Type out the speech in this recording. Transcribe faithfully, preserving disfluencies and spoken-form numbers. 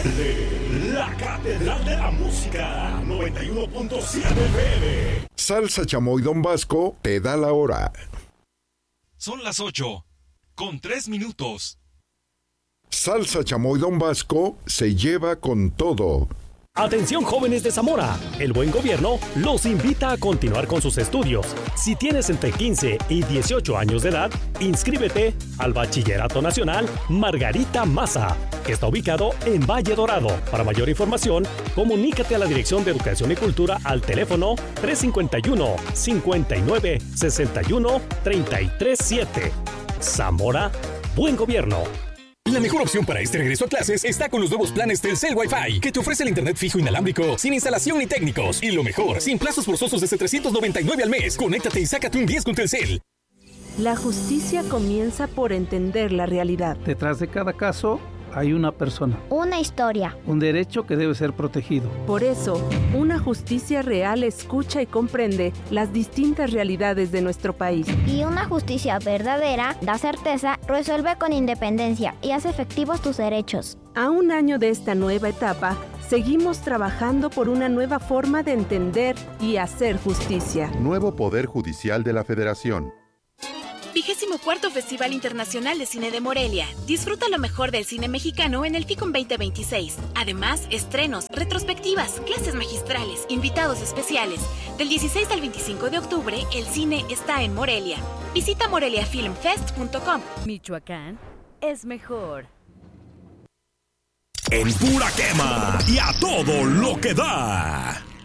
presente la Catedral de la Música noventa y uno punto siete F M. Salsa Chamoy Don Vasco te da la hora. Son las ocho, con tres minutos. Salsa Chamoy Don Vasco se lleva con todo. Atención jóvenes de Zamora, el buen gobierno los invita a continuar con sus estudios. Si tienes entre quince y dieciocho años de edad, inscríbete al Bachillerato Nacional Margarita Maza, que está ubicado en Valle Dorado. Para mayor información, comunícate a la Dirección de Educación y Cultura al teléfono tres cinco uno, cinco nueve, seis uno, tres tres siete. Zamora, buen gobierno. La mejor opción para este regreso a clases está con los nuevos planes Telcel Wi-Fi, que te ofrece el internet fijo inalámbrico, sin instalación ni técnicos. Y lo mejor, sin plazos forzosos desde trescientos noventa y nueve al mes. Conéctate y sácate un diez con Telcel. La justicia comienza por entender la realidad. Detrás de cada caso hay una persona. Una historia. Un derecho que debe ser protegido. Por eso, una justicia real escucha y comprende las distintas realidades de nuestro país. Y una justicia verdadera da certeza, resuelve con independencia y hace efectivos tus derechos. A un año de esta nueva etapa, seguimos trabajando por una nueva forma de entender y hacer justicia. Nuevo Poder Judicial de la Federación. Vigésimo cuarto Festival Internacional de Cine de Morelia. Disfruta lo mejor del cine mexicano en el FICOM veinte veintiséis. Además, estrenos, retrospectivas, clases magistrales, invitados especiales. Del dieciséis al veinticinco de octubre, el cine está en Morelia. Visita morelia film fest punto com. Michoacán es mejor. En pura quema y a todo lo que da.